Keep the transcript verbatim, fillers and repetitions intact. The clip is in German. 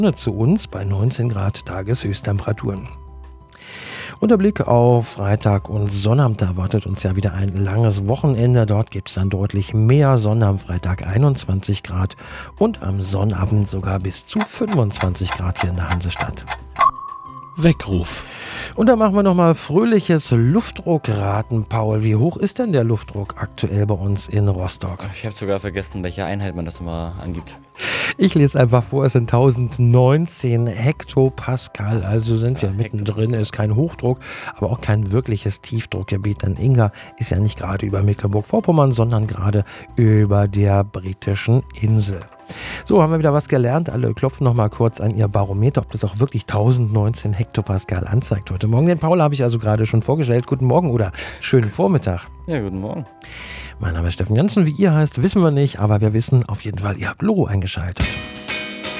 zu uns bei neunzehn Grad Tageshöchsttemperaturen. Und der Blick auf Freitag und Sonnabend, da erwartet uns ja wieder ein langes Wochenende. Dort gibt es dann deutlich mehr Sonne, am Freitag einundzwanzig Grad und am Sonnabend sogar bis zu fünfundzwanzig Grad hier in der Hansestadt. Weckruf. Und dann machen wir nochmal fröhliches Luftdruckraten. Paul, wie hoch ist denn der Luftdruck aktuell bei uns in Rostock? Ich habe sogar vergessen, welche Einheit man das immer angibt. Ich lese einfach vor, es sind tausendneunzehn Hektopascal, also sind wir ja, mittendrin, ist kein Hochdruck, aber auch kein wirkliches Tiefdruckgebiet, denn Inga ist ja nicht gerade über Mecklenburg-Vorpommern, sondern gerade über der britischen Insel. So, haben wir wieder was gelernt. Alle klopfen noch mal kurz an ihr Barometer, ob das auch wirklich tausendneunzehn Hektopascal anzeigt heute Morgen. Den Paul habe ich also gerade schon vorgestellt. Guten Morgen oder schönen Vormittag. Ja, guten Morgen. Mein Name ist Steffen Janssen. Wie ihr heißt, wissen wir nicht, aber wir wissen auf jeden Fall, ihr habt Loro eingeschaltet.